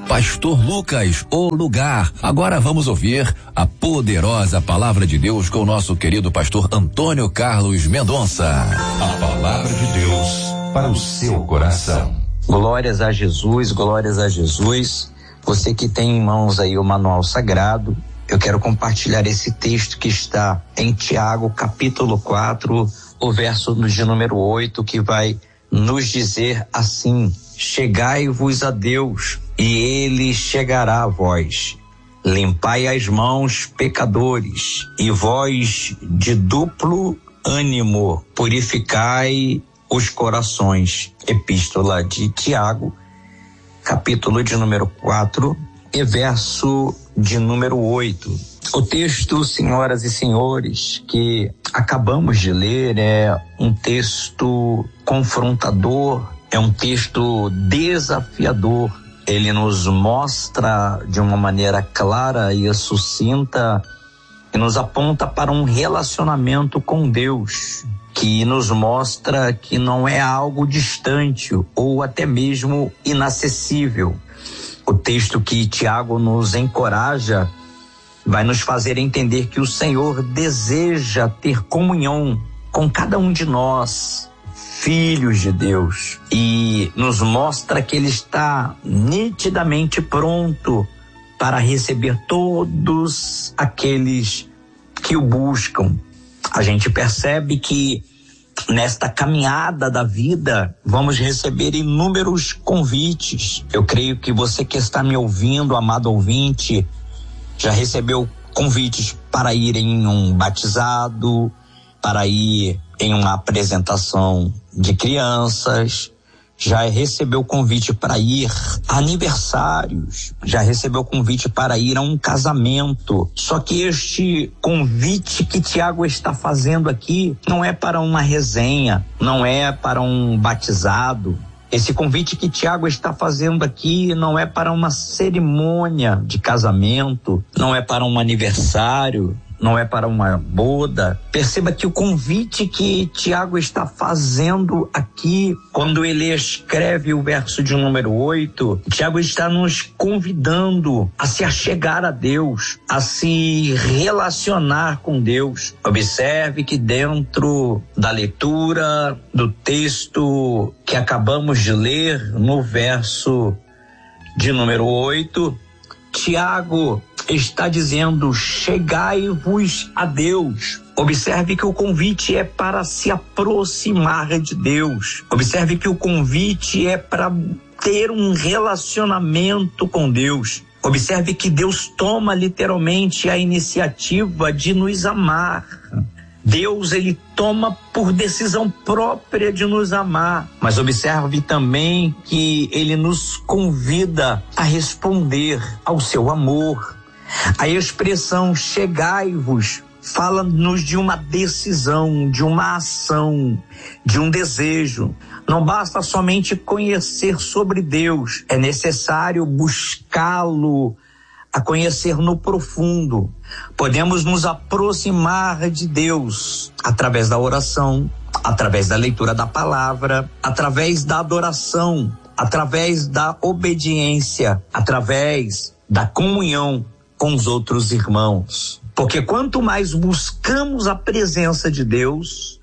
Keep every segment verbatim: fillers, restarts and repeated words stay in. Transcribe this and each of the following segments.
Pastor Lucas, o lugar. Agora vamos ouvir a poderosa palavra de Deus com o nosso querido pastor Antônio Carlos Mendonça. A palavra de Deus para o seu coração. Glórias a Jesus, glórias a Jesus. Você que tem em mãos aí o manual sagrado, eu quero compartilhar esse texto que está em Tiago, capítulo quatro, o verso de número oito, que vai nos dizer assim: chegai-vos a Deus, e ele chegará a vós. Limpai as mãos, pecadores, e vós de duplo ânimo, purificai os corações. Epístola de Tiago, capítulo de número quatro, e verso de número oito. O texto, senhoras e senhores, que acabamos de ler é um texto confrontador, é um texto desafiador. Ele nos mostra de uma maneira clara e sucinta e nos aponta para um relacionamento com Deus, que nos mostra que não é algo distante ou até mesmo inacessível. O texto que Tiago nos encoraja vai nos fazer entender que o Senhor deseja ter comunhão com cada um de nós, filhos de Deus, e nos mostra que ele está nitidamente pronto para receber todos aqueles que o buscam. A gente percebe que nesta caminhada da vida vamos receber inúmeros convites. Eu creio que você que está me ouvindo, amado ouvinte, já recebeu convites para ir em um batizado, para ir em uma apresentação de crianças, já recebeu convite para ir a aniversários, já recebeu convite para ir a um casamento. Só que este convite que Tiago está fazendo aqui não é para uma resenha, não é para um batizado. Esse convite que Tiago está fazendo aqui não é para uma cerimônia de casamento, não é para um aniversário, não é para uma boda. Perceba que o convite que Tiago está fazendo aqui, quando ele escreve o verso de número oito, Tiago está nos convidando a se achegar a Deus, a se relacionar com Deus. Observe que dentro da leitura do texto que acabamos de ler, no verso de número oito, Tiago está dizendo: chegai-vos a Deus. Observe que o convite é para se aproximar de Deus. Observe que o convite é para ter um relacionamento com Deus. Observe que Deus toma literalmente a iniciativa de nos amar. Deus, ele toma por decisão própria de nos amar. Mas observe também que ele nos convida a responder ao seu amor. A expressão chegai-vos fala-nos de uma decisão, de uma ação, de um desejo. Não basta somente conhecer sobre Deus, é necessário buscá-lo, a conhecer no profundo. Podemos nos aproximar de Deus através da oração, através da leitura da palavra, através da adoração, através da obediência, através da comunhão com os outros irmãos. Porque quanto mais buscamos a presença de Deus,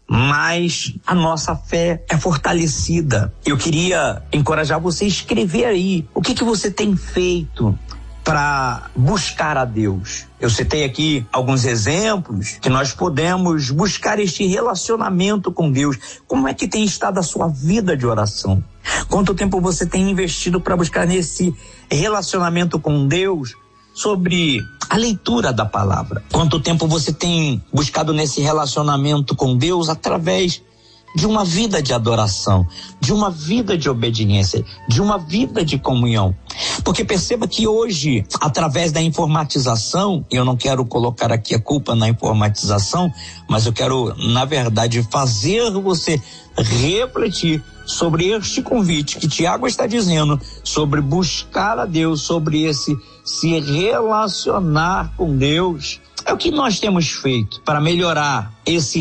mais a nossa fé é fortalecida. Eu queria encorajar você a escrever aí o que que você tem feito para buscar a Deus. Eu citei aqui alguns exemplos que nós podemos buscar este relacionamento com Deus. Como é que tem estado a sua vida de oração? Quanto tempo você tem investido para buscar nesse relacionamento com Deus? Sobre a leitura da palavra. Quanto tempo você tem buscado nesse relacionamento com Deus através de uma vida de adoração, de uma vida de obediência, de uma vida de comunhão? Porque perceba que hoje, através da informatização, eu não quero colocar aqui a culpa na informatização, mas eu quero, na verdade, fazer você refletir sobre este convite que Tiago está dizendo, sobre buscar a Deus, sobre esse se relacionar com Deus. É o que nós temos feito para melhorar esse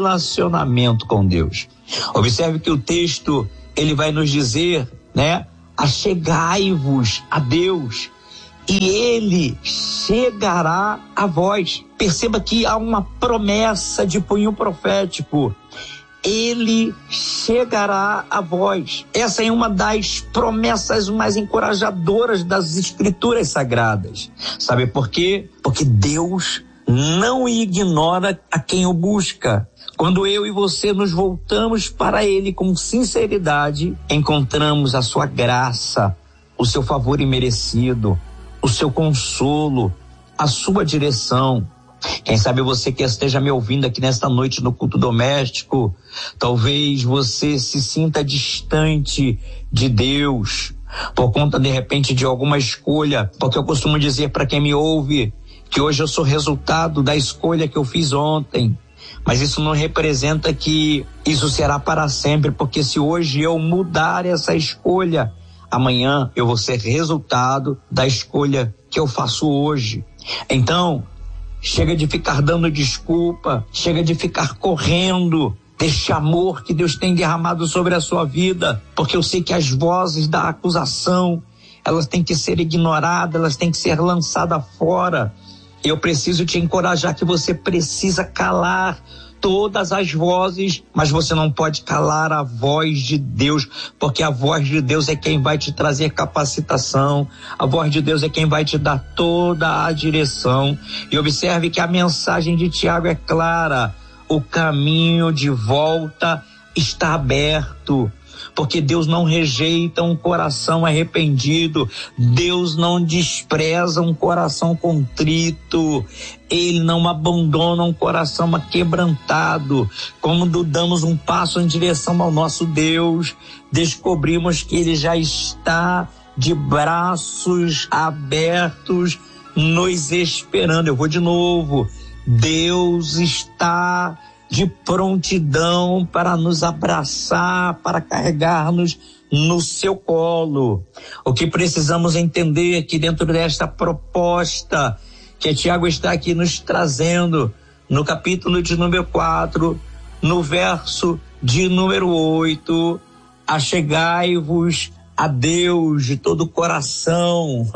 relacionamento com Deus. Observe que o texto, ele vai nos dizer, né, achegai-vos a Deus e Ele chegará a vós. Perceba que há uma promessa de punho profético. Ele chegará a vós. Essa é uma das promessas mais encorajadoras das Escrituras Sagradas. Sabe por quê? Porque Deus não ignora a quem o busca. Quando eu e você nos voltamos para Ele com sinceridade, encontramos a sua graça, o seu favor imerecido, o seu consolo, a sua direção. Quem sabe você que esteja me ouvindo aqui nesta noite no culto doméstico, talvez você se sinta distante de Deus por conta de repente de alguma escolha, porque eu costumo dizer para quem me ouve que hoje eu sou resultado da escolha que eu fiz ontem, mas isso não representa que isso será para sempre, porque se hoje eu mudar essa escolha, amanhã eu vou ser resultado da escolha que eu faço hoje. Então, chega de ficar dando desculpa, chega de ficar correndo deste amor que Deus tem derramado sobre a sua vida, porque eu sei que as vozes da acusação, elas têm que ser ignoradas, elas têm que ser lançadas fora. Eu preciso te encorajar que você precisa calar todas as vozes, mas você não pode calar a voz de Deus, porque a voz de Deus é quem vai te trazer capacitação, a voz de Deus é quem vai te dar toda a direção. E observe que a mensagem de Tiago é clara: o caminho de volta está aberto, porque Deus não rejeita um coração arrependido, Deus não despreza um coração contrito, Ele não abandona um coração quebrantado. Quando damos um passo em direção ao nosso Deus, descobrimos que Ele já está de braços abertos, nos esperando. Eu vou de novo. Deus está de prontidão para nos abraçar, para carregar-nos no seu colo. O que precisamos entender aqui dentro desta proposta que Tiago está aqui nos trazendo, no capítulo de número quatro, no verso de número oito, achegai-vos a Deus de todo o coração.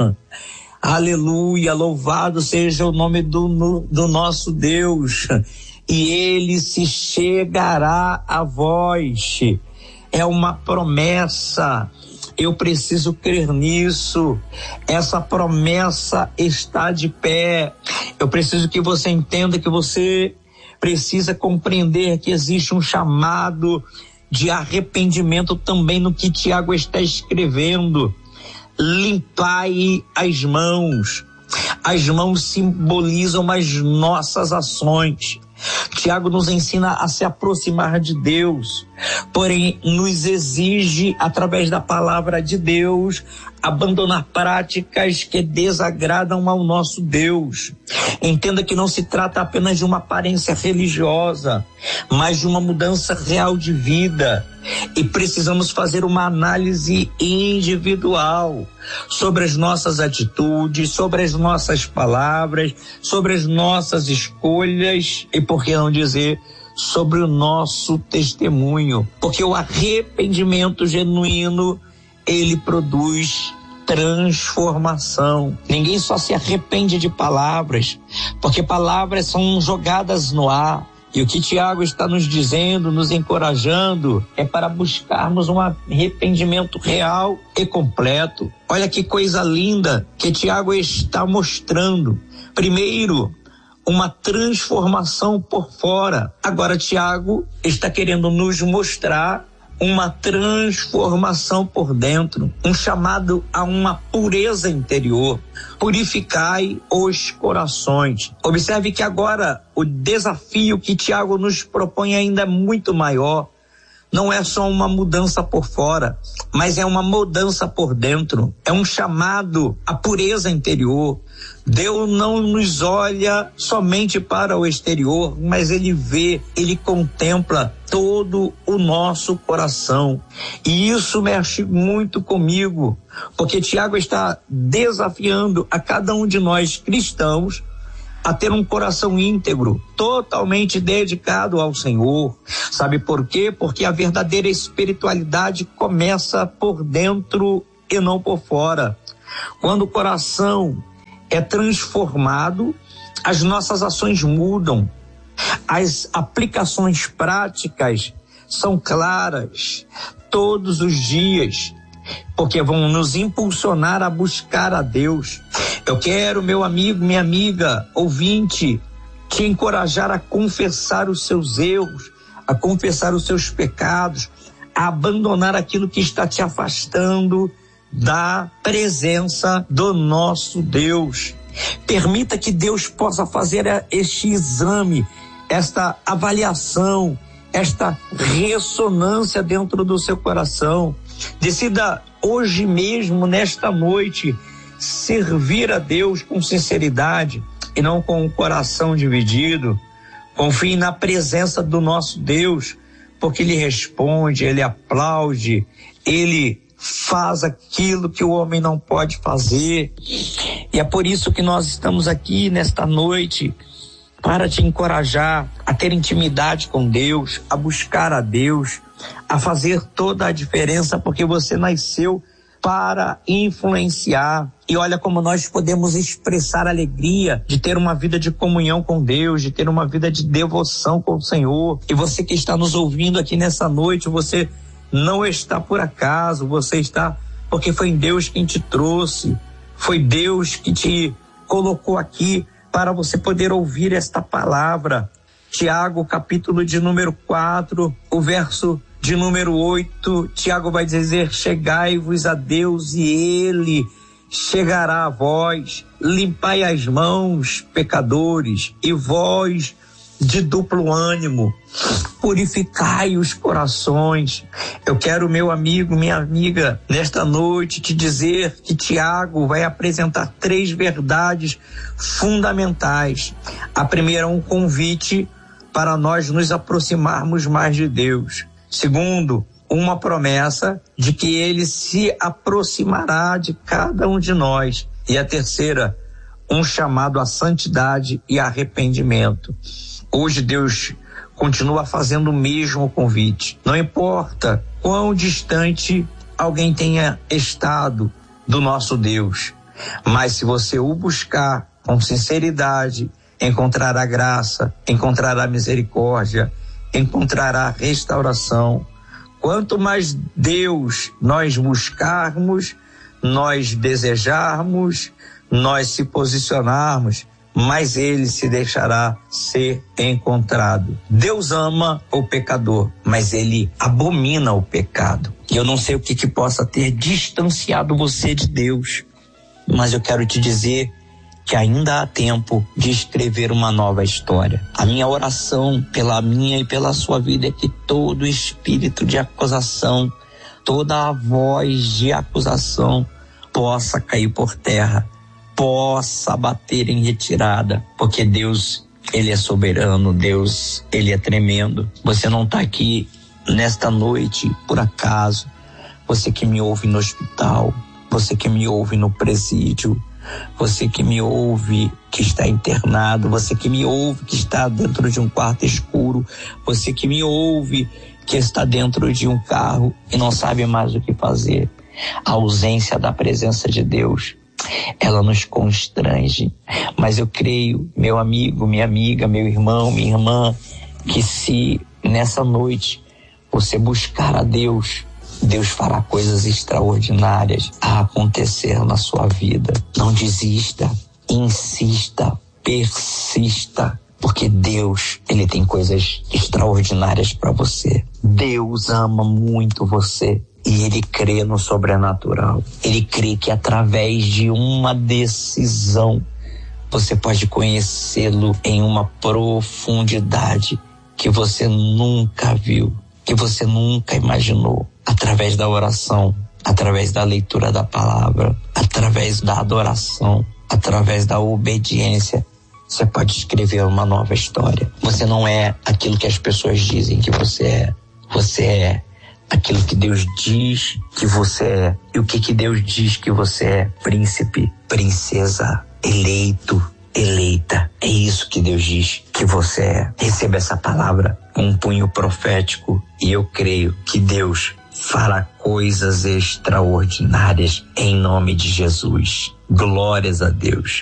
Aleluia, louvado seja o nome do, no, do nosso Deus. E Ele se chegará a vós. É uma promessa. Eu preciso crer nisso. Essa promessa está de pé. Eu preciso que você entenda que você precisa compreender que existe um chamado de arrependimento também no que Tiago está escrevendo. Limpai as mãos. As mãos simbolizam as nossas ações. Tiago nos ensina a se aproximar de Deus, porém nos exige, através da palavra de Deus, abandonar práticas que desagradam ao nosso Deus. Entenda que não se trata apenas de uma aparência religiosa, mas de uma mudança real de vida. E precisamos fazer uma análise individual sobre as nossas atitudes, sobre as nossas palavras, sobre as nossas escolhas e, por que não dizer, sobre o nosso testemunho. Porque o arrependimento genuíno, ele produz transformação. Ninguém só se arrepende de palavras, porque palavras são jogadas no ar. E o que Tiago está nos dizendo, nos encorajando, é para buscarmos um arrependimento real e completo. Olha que coisa linda que Tiago está mostrando. Primeiro, uma transformação por fora. Agora Tiago está querendo nos mostrar uma transformação por dentro, um chamado a uma pureza interior. Purificai os corações. Observe que agora o desafio que Tiago nos propõe ainda é muito maior. Não é só uma mudança por fora, mas é uma mudança por dentro. É um chamado à pureza interior. Deus não nos olha somente para o exterior, mas Ele vê, Ele contempla todo o nosso coração. E isso mexe muito comigo, porque Tiago está desafiando a cada um de nós cristãos a ter um coração íntegro, totalmente dedicado ao Senhor. Sabe por quê? Porque a verdadeira espiritualidade começa por dentro e não por fora. Quando o coração é transformado, as nossas ações mudam. As aplicações práticas são claras todos os dias, porque vão nos impulsionar a buscar a Deus. Eu quero, meu amigo, minha amiga, ouvinte, te encorajar a confessar os seus erros, a confessar os seus pecados, a abandonar aquilo que está te afastando da presença do nosso Deus. Permita que Deus possa fazer este exame, esta avaliação, esta ressonância dentro do seu coração. Decida hoje mesmo, nesta noite, servir a Deus com sinceridade e não com o coração dividido. Confie na presença do nosso Deus, porque Ele responde, Ele aplaude, Ele faz aquilo que o homem não pode fazer. E é por isso que nós estamos aqui nesta noite, para te encorajar a ter intimidade com Deus, a buscar a Deus, a fazer toda a diferença, porque você nasceu para influenciar. E olha como nós podemos expressar alegria de ter uma vida de comunhão com Deus, de ter uma vida de devoção com o Senhor. E você que está nos ouvindo aqui nessa noite, você não está por acaso, você está porque foi Deus quem te trouxe, foi Deus que te colocou aqui para você poder ouvir esta palavra. Tiago, capítulo de número quatro, o verso de número oito, Tiago vai dizer: chegai-vos a Deus e Ele chegará a vós. Limpai as mãos, pecadores, e vós de duplo ânimo, purificai os corações. Eu quero, meu amigo, minha amiga, nesta noite te dizer que Tiago vai apresentar três verdades fundamentais. A primeira é um convite para nós nos aproximarmos mais de Deus. Segundo, uma promessa de que Ele se aproximará de cada um de nós. E a terceira, um chamado à santidade e arrependimento. Hoje Deus continua fazendo o mesmo convite. Não importa quão distante alguém tenha estado do nosso Deus, mas se você o buscar com sinceridade, encontrará graça, encontrará misericórdia, encontrará restauração. Quanto mais Deus nós buscarmos, nós desejarmos, nós se posicionarmos, mas Ele se deixará ser encontrado. Deus ama o pecador, mas Ele abomina o pecado. E eu não sei o que, que possa ter distanciado você de Deus, mas eu quero te dizer que ainda há tempo de escrever uma nova história. A minha oração pela minha e pela sua vida é que todo espírito de acusação, toda a voz de acusação possa cair por terra, possa bater em retirada, porque Deus, Ele é soberano, Deus, Ele é tremendo. Você não está aqui nesta noite por acaso. Você que me ouve no hospital, você que me ouve no presídio, você que me ouve que está internado, você que me ouve que está dentro de um quarto escuro, você que me ouve que está dentro de um carro e não sabe mais o que fazer. A ausência da presença de Deus, ela nos constrange, mas eu creio, meu amigo, minha amiga, meu irmão, minha irmã, que se nessa noite você buscar a Deus, Deus fará coisas extraordinárias a acontecer na sua vida. Não desista, insista, persista, porque Deus, Ele tem coisas extraordinárias para você. Deus ama muito você. E Ele crê no sobrenatural. Ele crê que através de uma decisão você pode conhecê-lo em uma profundidade que você nunca viu, que você nunca imaginou. Através da oração, através da leitura da palavra, através da adoração, através da obediência, você pode escrever uma nova história. Você não é aquilo que as pessoas dizem que você é. Você é aquilo que Deus diz que você é. E o que que Deus diz que você é? Príncipe, princesa, eleito, eleita. É isso que Deus diz que você é. Receba essa palavra com um punho profético e eu creio que Deus, fará coisas extraordinárias em nome de Jesus. Glórias a Deus.